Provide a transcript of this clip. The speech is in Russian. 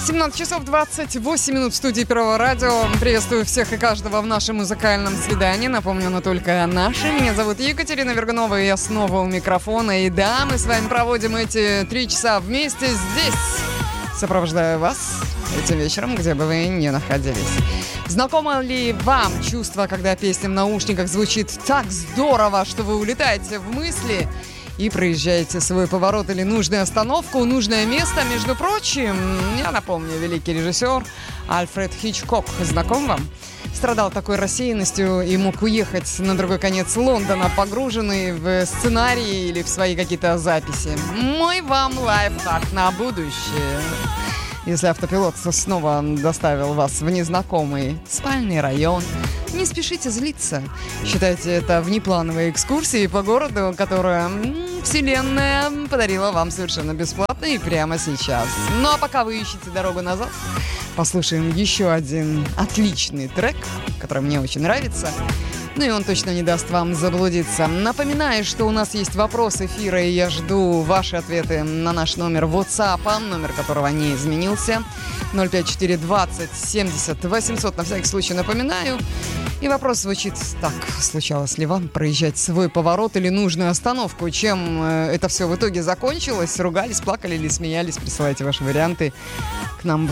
17 часов 28 минут в студии Первого радио. Приветствую всех и каждого в нашем музыкальном свидании. Напомню, но только наше. Меня зовут Екатерина Вергунова, и я снова у микрофона. И да, мы с вами проводим эти 3 часа вместе здесь. Сопровождаю вас этим вечером, где бы вы ни находились. Знакомо ли вам чувство, когда песня в наушниках звучит так здорово, что вы улетаете в мысли и проезжаете свой поворот или нужную остановку, нужное место? Между прочим, я напомню, великий режиссер Альфред Хичкок. Знаком вам? Страдал такой рассеянностью и мог уехать на другой конец Лондона, погруженный в сценарии или в свои какие-то записи. Мой вам лайфхак на будущее. Если автопилот снова доставил вас в незнакомый спальный район, не спешите злиться. Считайте это внеплановой экскурсией по городу, которую Вселенная подарила вам совершенно бесплатно и прямо сейчас. Ну а пока вы ищете дорогу назад, послушаем еще один отличный трек, который мне очень нравится. Ну и он точно не даст вам заблудиться. Напоминаю, что у нас есть вопрос эфира, и я жду ваши ответы на наш номер WhatsApp, номер которого не изменился. 054 20 70 800, на всякий случай напоминаю. И вопрос звучит так: случалось ли вам проезжать свой поворот или нужную остановку? Чем это все в итоге закончилось? Ругались, плакали или смеялись? Присылайте ваши варианты к нам